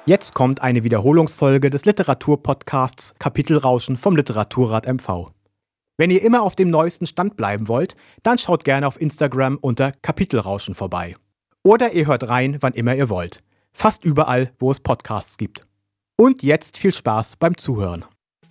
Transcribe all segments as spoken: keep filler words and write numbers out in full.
Jetzt kommt eine Wiederholungsfolge des Literaturpodcasts Kapitelrauschen vom Literaturrat M V. Wenn ihr immer auf dem neuesten Stand bleiben wollt, dann schaut gerne auf Instagram unter Kapitelrauschen vorbei. Oder ihr hört rein, wann immer ihr wollt. Fast überall, wo es Podcasts gibt. Und jetzt viel Spaß beim Zuhören.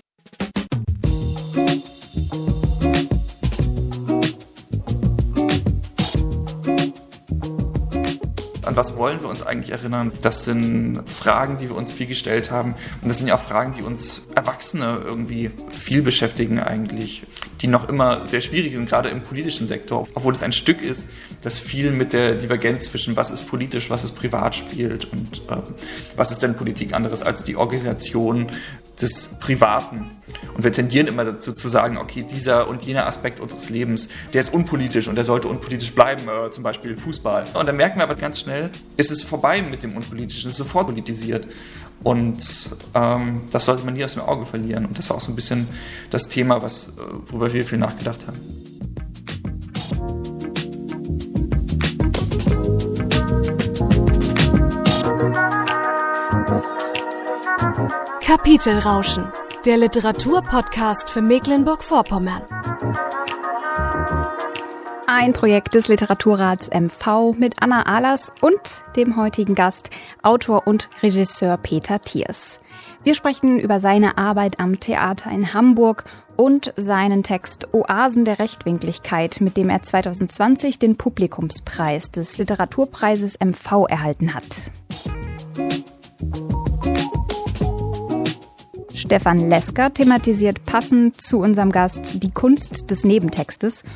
An was wollen wir uns eigentlich erinnern? Das sind Fragen, die wir uns viel gestellt haben. Und das sind ja auch Fragen, die uns Erwachsene irgendwie viel beschäftigen eigentlich, die noch immer sehr schwierig sind, gerade im politischen Sektor. Obwohl es ein Stück ist, das viel mit der Divergenz zwischen was ist politisch, was ist privat spielt und ähm, was ist denn Politik anderes als die Organisation des Privaten. Und wir tendieren immer dazu zu sagen, okay, dieser und jener Aspekt unseres Lebens, der ist unpolitisch und der sollte unpolitisch bleiben, äh, zum Beispiel Fußball. Und dann merken wir aber ganz schnell, ist es vorbei mit dem Unpolitischen, es ist sofort politisiert. Und ähm, das sollte man nie aus dem Auge verlieren. Und das war auch so ein bisschen das Thema, was, worüber wir viel nachgedacht haben. Kapitelrauschen, der Literaturpodcast für Mecklenburg-Vorpommern. Ein Projekt des Literaturrats M V mit Anna Ahlers und dem heutigen Gast, Autor und Regisseur Peter Thiers. Wir sprechen über seine Arbeit am Theater in Hamburg und seinen Text Oasen der Rechtwinkligkeit, mit dem er zwanzig zwanzig den Publikumspreis des Literaturpreises M V erhalten hat. Stefan Lesker thematisiert passend zu unserem Gast die Kunst des Nebentextes.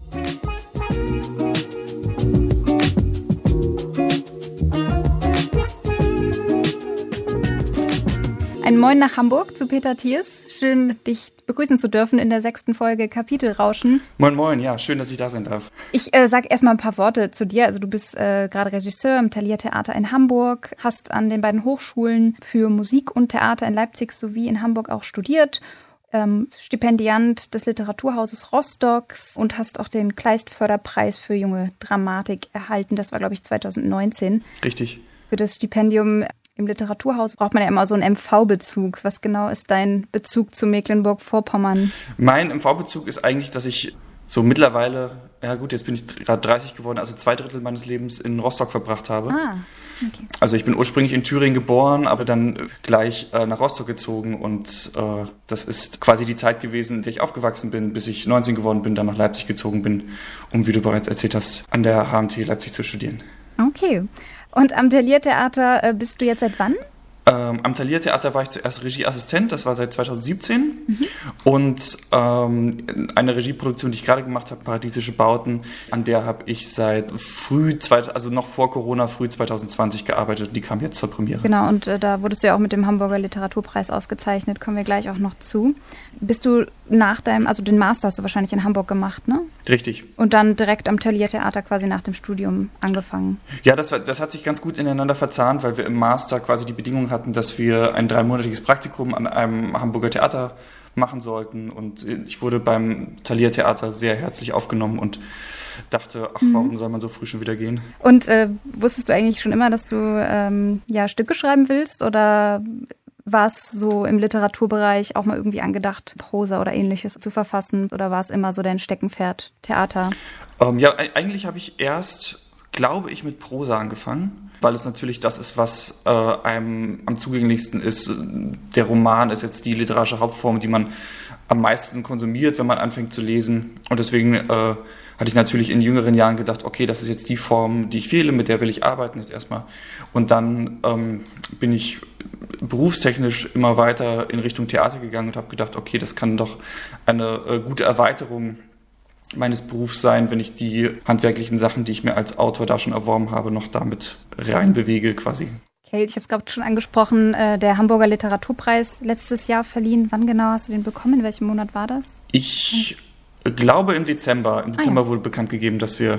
Ein Moin nach Hamburg zu Peter Thiers. Schön, dich begrüßen zu dürfen in der sechsten Folge Kapitelrauschen. Moin, moin, ja, schön, dass ich da sein darf. Ich äh, sage erstmal ein paar Worte zu dir. Also du bist äh, gerade Regisseur im Thalia Theater in Hamburg, hast an den beiden Hochschulen für Musik und Theater in Leipzig sowie in Hamburg auch studiert, ähm, Stipendiant des Literaturhauses Rostocks und hast auch den Kleist-Förderpreis für junge Dramatik erhalten. Das war, glaube ich, zwanzig neunzehn. Richtig. Für das Stipendium im Literaturhaus braucht man ja immer so einen M V-Bezug. Was genau ist dein Bezug zu Mecklenburg-Vorpommern? Mein M V-Bezug ist eigentlich, dass ich so mittlerweile, ja gut, jetzt bin ich gerade dreißig geworden, also zwei Drittel meines Lebens in Rostock verbracht habe. Ah, okay. Also ich bin ursprünglich in Thüringen geboren, aber dann gleich äh, nach Rostock gezogen und äh, das ist quasi die Zeit gewesen, in der ich aufgewachsen bin, bis ich neunzehn geworden bin, dann nach Leipzig gezogen bin, um, wie du bereits erzählt hast, an der H M T Leipzig zu studieren. Okay. Und am Thalia Theater äh, bist du jetzt seit wann? Ähm, am Thalia Theater war ich zuerst Regieassistent, das war seit zwanzig siebzehn. Mhm. Und ähm, eine Regieproduktion, die ich gerade gemacht habe, Paradiesische Bauten, an der habe ich seit früh, also noch vor Corona, früh zwanzig zwanzig gearbeitet und die kam jetzt zur Premiere. Genau, und äh, da wurdest du ja auch mit dem Hamburger Literaturpreis ausgezeichnet, kommen wir gleich auch noch zu. Bist du nach deinem, also den Master hast du wahrscheinlich in Hamburg gemacht, ne? Richtig. Und dann direkt am Thalia Theater quasi nach dem Studium angefangen? Ja, das, war, das hat sich ganz gut ineinander verzahnt, weil wir im Master quasi die Bedingungen hatten, dass wir ein dreimonatiges Praktikum an einem Hamburger Theater machen sollten. Und ich wurde beim Thalia Theater sehr herzlich aufgenommen und dachte, ach, warum mhm. soll man so früh schon wieder gehen? Und äh, wusstest du eigentlich schon immer, dass du ähm, ja, Stücke schreiben willst oder war es so im Literaturbereich auch mal irgendwie angedacht, Prosa oder Ähnliches zu verfassen? Oder war es immer so dein Steckenpferd, Theater? Ähm, ja, eigentlich habe ich erst, glaube ich, mit Prosa angefangen, weil es natürlich das ist, was äh, einem am zugänglichsten ist. Der Roman ist jetzt die literarische Hauptform, die man am meisten konsumiert, wenn man anfängt zu lesen. Und deswegen äh, hatte ich natürlich in jüngeren Jahren gedacht, okay, das ist jetzt die Form, die ich wähle, mit der will ich arbeiten jetzt erstmal. Und dann ähm, bin ich berufstechnisch immer weiter in Richtung Theater gegangen und habe gedacht, okay, das kann doch eine äh, gute Erweiterung meines Berufs sein, wenn ich die handwerklichen Sachen, die ich mir als Autor da schon erworben habe, noch damit reinbewege quasi. Okay, ich habe es gerade schon angesprochen, äh, der Hamburger Literaturpreis letztes Jahr verliehen. Wann genau hast du den bekommen? In welchem Monat war das? Ich glaube im Dezember. Im Dezember ah, ja. wurde bekannt gegeben, dass wir,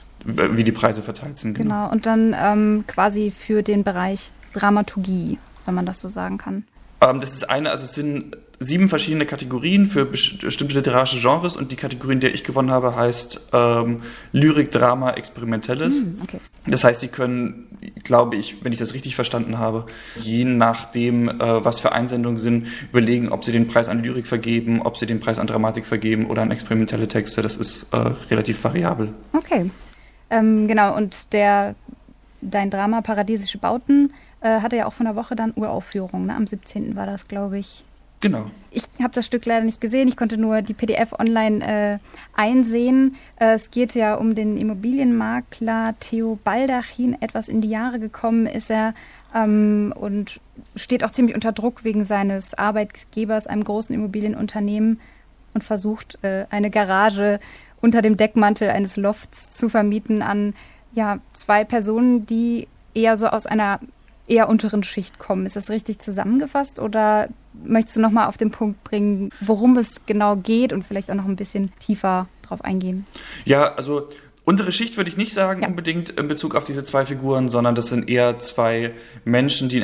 wie die Preise verteilt sind. Genau, genau. Und dann ähm, quasi für den Bereich Dramaturgie, wenn man das so sagen kann. Ähm, das ist eine, also es sind sieben verschiedene Kategorien für bestimmte literarische Genres und die Kategorie, in der ich gewonnen habe, heißt ähm, Lyrik, Drama, Experimentelles. Mm, okay. Das heißt, Sie können, glaube ich, wenn ich das richtig verstanden habe, je nachdem, äh, was für Einsendungen sind, überlegen, ob Sie den Preis an Lyrik vergeben, ob Sie den Preis an Dramatik vergeben oder an experimentelle Texte. Das ist äh, relativ variabel. Okay, ähm, genau. Und der dein Drama Paradiesische Bauten äh, hatte ja auch von der Woche dann Uraufführung. Ne? Am siebzehnten war das, glaube ich. Genau. Ich habe das Stück leider nicht gesehen. Ich konnte nur die P D F online äh, einsehen. Äh, es geht ja um den Immobilienmakler Theo Baldachin. Etwas in die Jahre gekommen ist er ähm, und steht auch ziemlich unter Druck wegen seines Arbeitgebers, einem großen Immobilienunternehmen, und versucht, äh, eine Garage unter dem Deckmantel eines Lofts zu vermieten an ja, zwei Personen, die eher so aus einer eher unteren Schicht kommen. Ist das richtig zusammengefasst oder möchtest du nochmal auf den Punkt bringen, worum es genau geht und vielleicht auch noch ein bisschen tiefer drauf eingehen? Ja, also untere Schicht würde ich nicht sagen ja. unbedingt in Bezug auf diese zwei Figuren, sondern das sind eher zwei Menschen, die in